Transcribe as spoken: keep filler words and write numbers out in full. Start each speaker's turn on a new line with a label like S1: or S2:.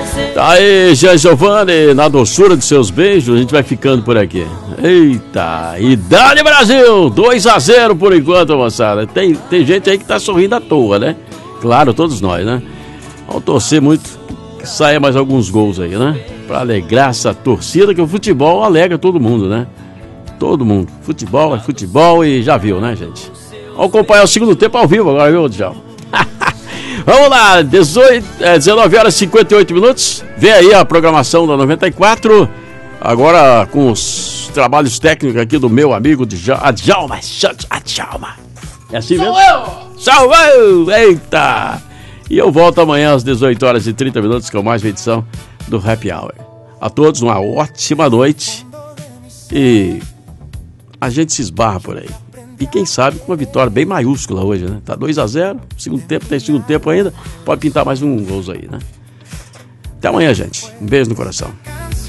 S1: Tá aí, Jean Giovanni, na doçura de seus beijos, a gente vai ficando por aqui. Eita, e dá-lhe Brasil, dois a zero por enquanto, moçada. Tem, tem gente aí que tá sorrindo à toa, né? Claro, todos nós, né? Vamos torcer muito que saia mais alguns gols aí, né? Pra alegrar essa torcida, que o futebol alegra todo mundo, né? Todo mundo. Futebol é futebol e já viu, né, gente? Vamos acompanhar o segundo tempo ao vivo agora, viu, Djalma? Vamos lá, dezoito, é, dezenove horas e cinquenta e oito minutos. Vem aí a programação da noventa e quatro. Agora com os trabalhos técnicos aqui do meu amigo Djalma. Djalma. É assim mesmo? Sou eu! Sou eu! Eita! E eu volto amanhã às dezoito horas e trinta minutos com mais uma edição do Happy Hour. A todos uma ótima noite. E a gente se esbarra por aí. E quem sabe com uma vitória bem maiúscula hoje, né? Tá dois a zero, segundo tempo, tem segundo tempo ainda. Pode pintar mais um gol aí, né? Até amanhã, gente. Um beijo no coração.